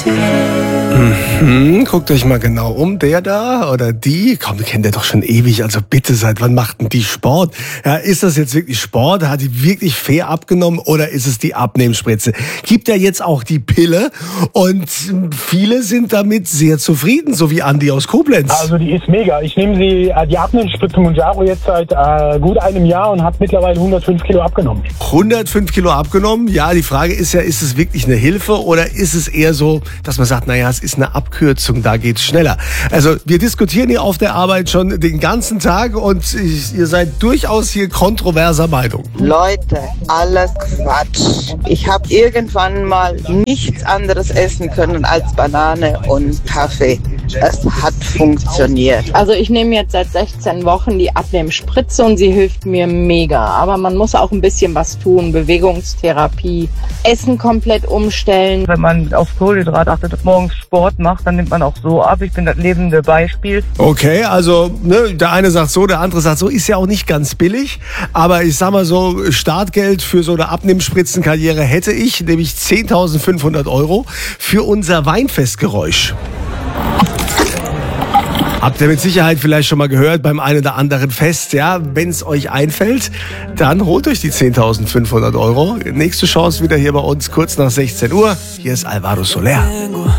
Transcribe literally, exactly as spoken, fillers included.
Mhm, guckt euch mal genau um, der da oder die, komm, kennt ihr doch schon ewig, also bitte, seit wann macht denn die Sport? Ja, ist das jetzt wirklich Sport? Hat die wirklich fair abgenommen oder ist es die Abnehmspritze? Gibt ja jetzt auch die Pille und viele sind damit sehr zufrieden, so wie Andi aus Koblenz. Also die ist mega. Ich nehme sie, äh, die Abnehmspritze Mounjaro jetzt seit äh, gut einem Jahr und habe mittlerweile hundertfünf Kilo abgenommen. hundertfünf Kilo abgenommen, ja, die Frage ist ja, ist es wirklich eine Hilfe oder ist es eher so, dass man sagt, naja, es ist eine Abkürzung, da geht's schneller. Also wir diskutieren hier auf der Arbeit schon den ganzen Tag und ihr seid durchaus hier kontroverser Meinung. Leute, alles Quatsch. Ich habe irgendwann mal nichts anderes essen können als Banane und Kaffee. Es hat funktioniert. Also ich nehme jetzt seit sechzehn Wochen die Abnehmspritze und sie hilft mir mega. Aber man muss auch ein bisschen was tun. Bewegungstherapie, Essen komplett umstellen. Wenn man auf Kohlenhydrat achtet, morgens Sport macht, dann nimmt man auch so ab. Ich bin das lebende Beispiel. Okay, also ne, der eine sagt so, der andere sagt so, ist ja auch nicht ganz billig. Aber ich sag mal so, Startgeld für so eine Abnehmspritzenkarriere hätte ich, nämlich zehntausendfünfhundert Euro für unser Weinfestgeräusch. Habt ihr mit Sicherheit vielleicht schon mal gehört beim einen oder anderen Fest, ja? Wenn es euch einfällt, dann holt euch die zehntausendfünfhundert Euro. Nächste Chance wieder hier bei uns, kurz nach sechzehn Uhr. Hier ist Alvaro Soler.